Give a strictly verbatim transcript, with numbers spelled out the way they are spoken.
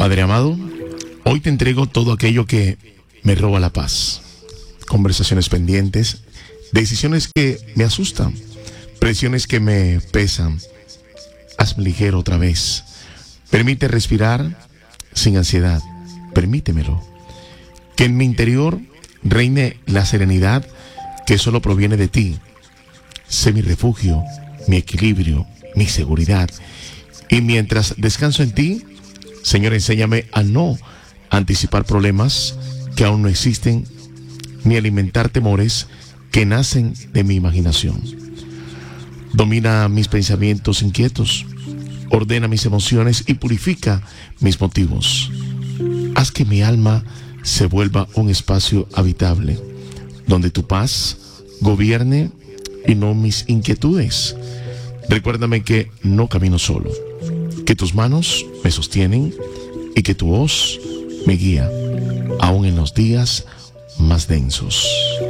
Padre amado, hoy te entrego todo aquello que me roba la paz. Conversaciones pendientes, decisiones que me asustan, presiones que me pesan. Hazme ligero otra vez. Permite respirar sin ansiedad. Permítemelo. Que en mi interior reine la serenidad que solo proviene de ti. Sé mi refugio, mi equilibrio, mi seguridad. Y mientras descanso en ti, Señor, enséñame a no anticipar problemas que aún no existen, ni alimentar temores que nacen de mi imaginación. Domina mis pensamientos inquietos, ordena mis emociones y purifica mis motivos. Haz que mi alma se vuelva un espacio habitable, donde tu paz gobierne y no mis inquietudes. Recuérdame que no camino solo, que tus manos me sostienen y que tu voz me guía, aún en los días más densos.